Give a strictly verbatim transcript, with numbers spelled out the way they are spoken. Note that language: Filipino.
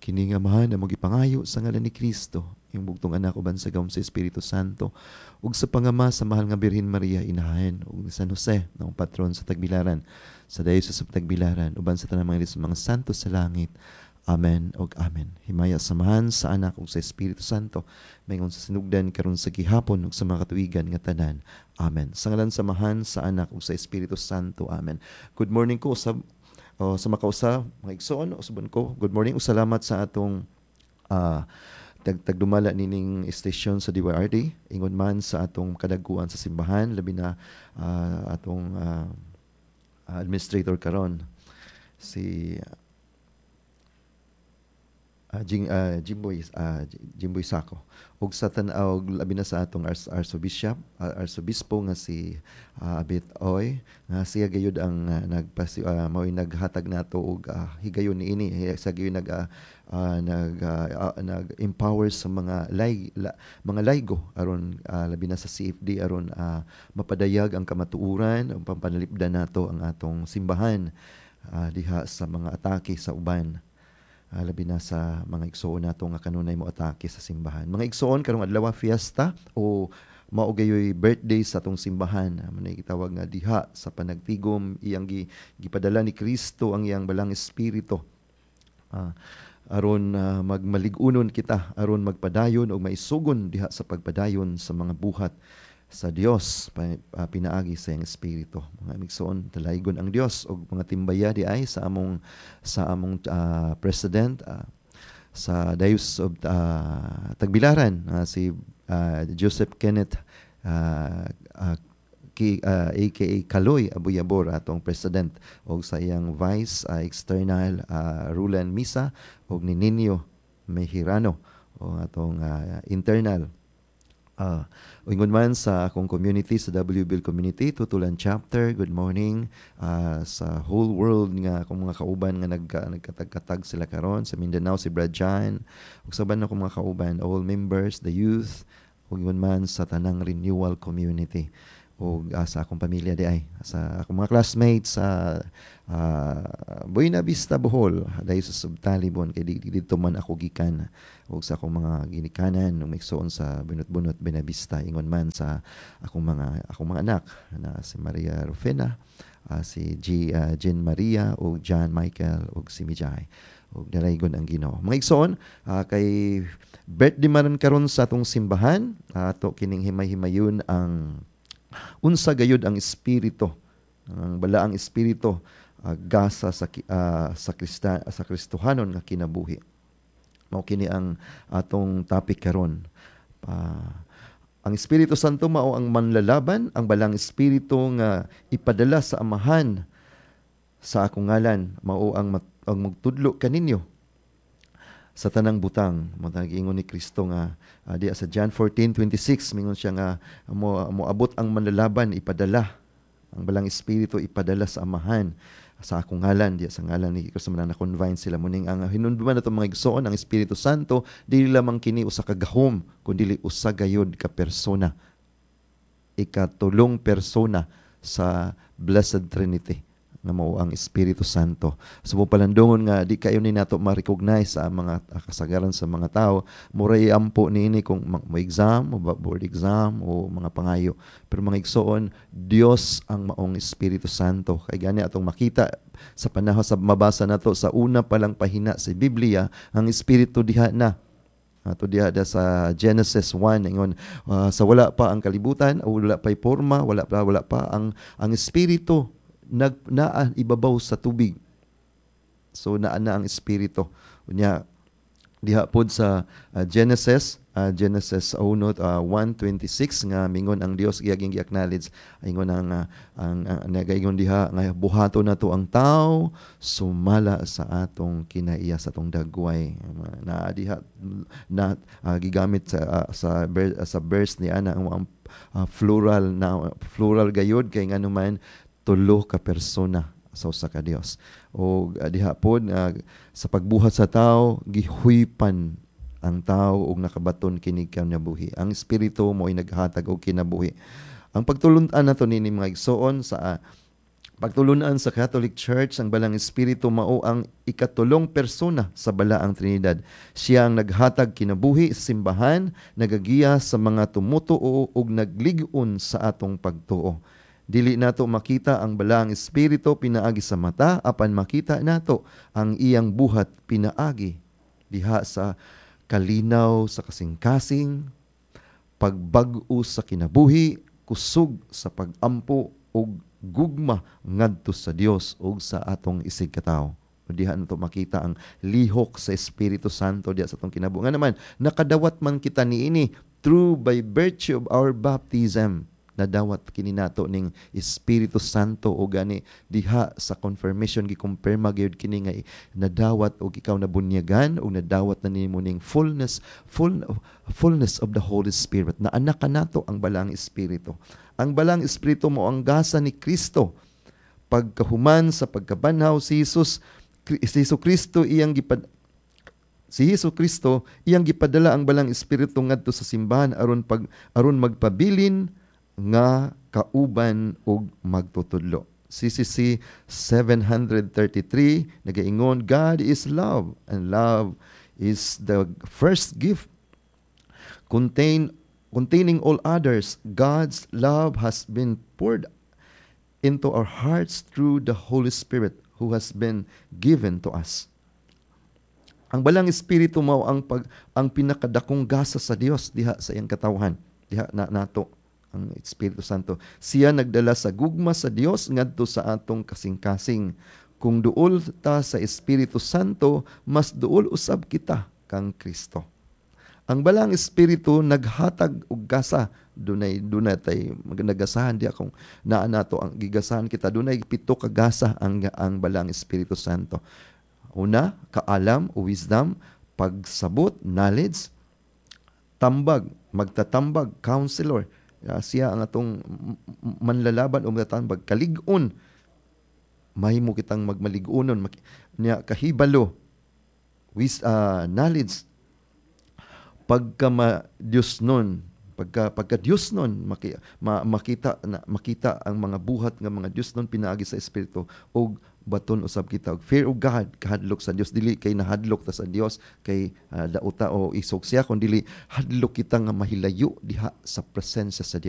Kini nga mahan na magipangayo sa ngalan ni Kristo, yung bugtong anak uban sa gawom sa Espiritu Santo, ug sa pangama sa mahal nga Birhen Maria inahen, ug ni San Jose, ng patron sa Tagbilaran, sa Diocese sa Tagbilaran, uban sa tanang mga, mga santo sa langit. Amen ug amen. Himaya samahan sa anak ug sa Espiritu Santo, mayngon sa sinugdan karon sa gihapon ug sa mga katuigan nga tanan. Amen. Sa ngalan samahan sa anak ug sa Espiritu Santo. Amen. Good morning ko sa o sa makausa, mga igsoon, usabon ko. Good morning ug salamat sa atong uh, tag tagdumala nining station sa D Y R D. Ingon man sa atong kadagkuan sa simbahan, labi na uh, atong uh, administrator karon si Uh, Jing, uh, Jimboy, uh, Jimboy Sako. Ug sa tanaw, labi na sa atong Ars, Arsobishop, uh, Arsobispo nga si uh, Abit Oy, nga siya gayud ang uh, nagpasi uh, mao'y naghatag nato og uh, higayon niini, sa gayon nag uh, uh, nag uh, uh, nag-empower sa mga lay la, mga laygo aron uh, labi na sa C F D aron uh, mapadayag ang kamatuoran, ang pampanalipdan nato ang atong simbahan uh, diha sa mga atake sa uban. Uh, labi na sa mga igsoon nato nga kanunay mo atake sa simbahan. Mga igsoon karong adlaw fiesta o mao gayoy birthday sa atong simbahan. Manay gitawag nga diha sa panagtigom iyang gi, gipadala ni Kristo ang iyang balang espiritu. Uh, aron uh, magmalig-unon kita, aron magpadayon o maisugon diha sa pagpadayon sa mga buhat sa Dios, pa, uh, pinaagi sa iyang espiritu. Mga migsoon, talaygon ang Dios og mga timbaya di ay sa among sa among uh, president uh, sa Diocese of uh, Tagbilaran, uh, si uh, Joseph Kenneth uh, uh, ki, uh, aka Kaloy Abuyabor, atong president, og sa iyang vice uh, external uh, Rulan Misa og ni Nino Mejirano o atong uh, internal. Uh, ingon man sa akong community, sa W B L community, Tutulan Chapter, good morning. Uh, sa whole world nga akong mga kauban nga nag, nagkatag-katag sila karon sa Mindanao, si Brad John, ug saban akong mga kauban, all members, the youth, ug ingon man sa tanang renewal community, ug uh, sa akong pamilya di ay, sa akong mga classmates sa uh, Buena Vista, Bohol, Diocese of Talibon, kay di, di, dito man ako gikan, ug sa akong mga ginikanan nung migsoon sa Bunot-Bunot, Buena Vista, ingon man sa akong mga akong mga anak na si Maria Rufena, uh, si G, uh, Jean Maria ug John Michael ug si Mijay, ug dalaygon ang Ginoo. Mga igsoon, uh, kay birthday man karon sa atong simbahan, ato uh, kining himay-himayon ang unsa gayud ang espiritu, ang balaang espiritu uh, gasa sa uh, sa Krista, sa Kristohanon nga kinabuhi. Mao kini ang atong topic karon. Uh, ang Espiritu Santo mao ang manlalaban, ang balang espiritu nga ipadala sa amahan sa akong ngalan, mao ang mat, ang magtudlo kaninyo sa tanang butang. Matagingon ni Kristo nga uh, di sa John fourteen twenty-six, mingon siya nga mo moabot ang manlalaban, ipadala ang balang espiritu, ipadala sa amahan sa akong ngalan, di sa ngalan ni Kristo man na convine sila muning ang hinunduman nato mga igsoon, ang Espiritu Santo dili lamang kini usa ka gahom, kundi usa gayud ka persona, ikatulong persona sa Blessed Trinity nga mao ang Espiritu Santo. So palandongon nga di kayo ni nato ma-recognize sa mga kasagaran sa mga tao, muray ampo niini kung mo exam o board exam o mga pangayo. Pero mga igsoon, Dios ang maong Espiritu Santo. Kay gani atong makita sa panahon sa mabasa nato sa una pa lang pahina sa Biblia, ang Espiritu diha na. Ato diha da sa Genesis one, ingon uh, sa wala pa ang kalibutan, o wala pa'y porma, wala pa wala pa ang ang Espiritu nag naa ibabaw sa tubig. So naa na ang espiritu. Unya diha pod sa uh, Genesis uh, Genesis one uh, one twenty-six nga mingon ang Dios giyaging gi-acknowledge, ingon ang uh, ang uh, nagaingon diha nga buhato nato ang tao sumala sa atong kinaiya sa atong dagway. Na diha na uh, gigamit sa uh, sa ber, uh, sa verse ni ana ang uh, plural na plural gayud kay nganuman tulo ka persona sa usa ka Dios. O uh, diha pod uh, sa pagbuhat sa tao gihuypan ang tao og nakabaton kini kinabuhi. Ang espiritu mo ay naghatag og kinabuhi. Ang pagtulun-an nato nini mga igsoon sa uh, Pagtulunan sa Catholic Church, ang Balang Espiritu mao ang ikatulong persona sa Balaang Trinidad. Siya ang naghatag kinabuhi sa simbahan, nagagiya sa mga tumutuo ug naglig-on sa atong pagtuo. Dili nato makita ang Balaang Espiritu pinaagi sa mata, apan makita nato ang iyang buhat pinaagi diha sa kalinaw sa kasing-kasing, pagbag-o sa kinabuhi, kusog sa pagampo ug gugma ngadto sa Dios ug sa atong isig katawo. Diha nato makita ang lihok sa Espiritu Santo diha sa atong kinabuhi. Nga naman nakadawat man kita niini through by virtue of our baptism. Nadawat kini nato ning Espiritu Santo o gani diha sa confirmation gikumpirma gyud kini nga nadawat og ikaw nabunyagan o nadawat na nimo ning fullness full fullness of the Holy Spirit na anak ka nato ang Balang Espiritu. Ang Balang Espiritu mo ang gasa ni Kristo. Pagkahuman sa pagkabanhaw si Jesus si Hesus Kristo iyang gipad Si Hesus Kristo iyang gipadala ang Balang Espiritu ngadto sa simbahan aron pag aron magpabilin nga kauban og magtutudlo. C C C seven thirty-three nagaingon, God is love and love is the first gift contain containing all others. God's love has been poured into our hearts through the Holy Spirit who has been given to us. Ang Balang Espiritu mao ang pag ang pinakadakong gasa sa Dios diha sa iyang katawhan diha na nato ang Espiritu Santo. Siya nagdala sa gugma sa Dios ngadto sa atong kasing-kasing. Kung duol ta sa Espiritu Santo, mas duol usab kita kang Kristo. Ang Balang Espiritu naghatag og gasa. Dunay dunay tay nagasahan di akong naa nato ang gigasahan kita. Dunay pito ka gasa ang ang Balang Espiritu Santo. Una, kaalam o wisdom, pagsabot, knowledge, tambag, magtatambag, counselor. Uh, siya ang atong manlalaban o matatambag. Kalig-on, mahimo kitang magmalig-onon, mak- niya kahibalo, with uh, knowledge, pagka ma-Diyos nun, pagka, pagka Diyos nun, maki, ma, makita, na, makita ang mga buhat ng mga Diyos nun, pinaagi sa Espiritu, o baton usab kita og fear of God, kahadlok sa Dios, dili kay nahadlok ta sa Dios kay uh, dauta o isog siya, kun dili hadlok kita nga mahilayo diha sa presensya sa Dios.